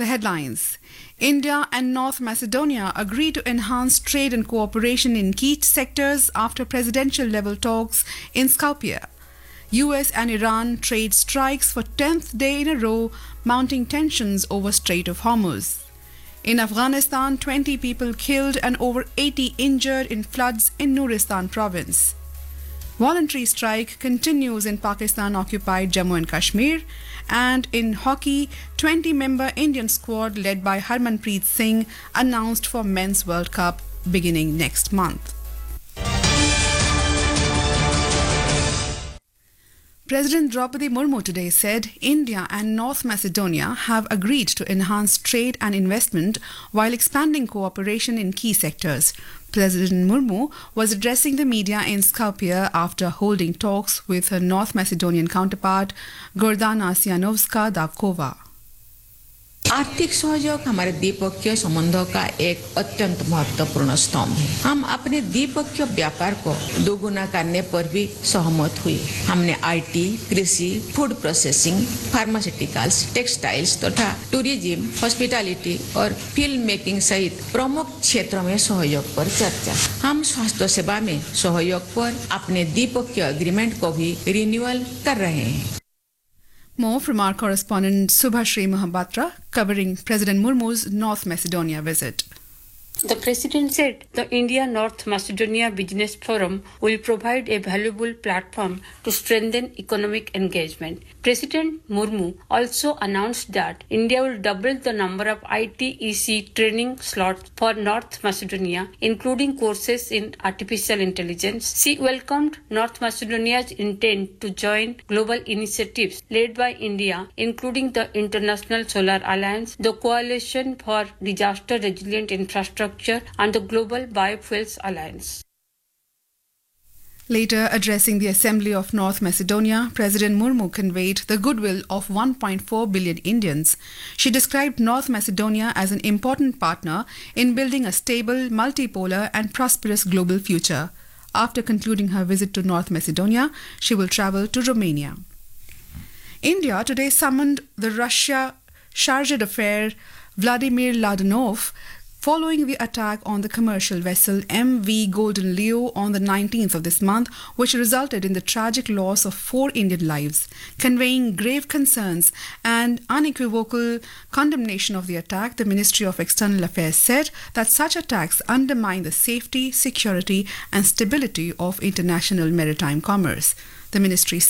The headlines. India and North Macedonia agree to enhance trade and cooperation in key sectors after presidential level talks in Skopje. US and Iran trade strikes for 10th day in a row, mounting tensions over Strait of Hormuz. In Afghanistan, 20 people killed and over 80 injured in floods in Nuristan province. Voluntary strike continues in Pakistan-occupied Jammu and Kashmir. And in hockey, 20-member Indian squad led by Harmanpreet Singh announced for Men's World Cup beginning next month. President Draupadi Murmu today said India and North Macedonia have agreed to enhance trade and investment while expanding cooperation in key sectors. President Murmu was addressing the media in Skopje after holding talks with her North Macedonian counterpart, Gordana Sianovska-Davkova. आर्थिक सहयोग हमारे द्विपक्षीय संबंधों का एक अत्यंत महत्वपूर्ण स्तंभ है। हम अपने द्विपक्षीय व्यापार को दोगुना करने पर भी सहमत हुए। हमने आईटी, कृषि, फूड प्रोसेसिंग, फार्मास्यूटिकल्स, टेक्सटाइल्स तथा टूरिज्म, हॉस्पिटैलिटी और फिल्म मेकिंग सहित प्रमुख क्षेत्रों में सहयोग पर चर्चा। हम स्वास्थ्य सेवा में सहयोग पर अपने द्विपक्षीय एग्रीमेंट को भी रिन्यूअल कर रहे हैं। More from our correspondent Subhashri Mohapatra covering President Murmu's North Macedonia visit. The President said the India-North Macedonia Business Forum will provide a valuable platform to strengthen economic engagement. President Murmu also announced that India will double the number of ITEC training slots for North Macedonia, including courses in artificial intelligence. She welcomed North Macedonia's intent to join global initiatives led by India, including the International Solar Alliance, the Coalition for Disaster Resilient Infrastructure, and the Global Biofuels Alliance. Later, addressing the Assembly of North Macedonia, President Murmu conveyed the goodwill of 1.4 billion Indians. She described North Macedonia as an important partner in building a stable, multipolar and prosperous global future. After concluding her visit to North Macedonia, she will travel to Romania. India today summoned the Russia chargé d'affaires Vladimir Ladanov following the attack on the commercial vessel MV Golden Leo on the 19th of this month, which resulted in the tragic loss of 4 Indian lives. Conveying grave concerns and unequivocal condemnation of the attack, the Ministry of External Affairs said that such attacks undermine the safety, security and stability of international maritime commerce. The ministry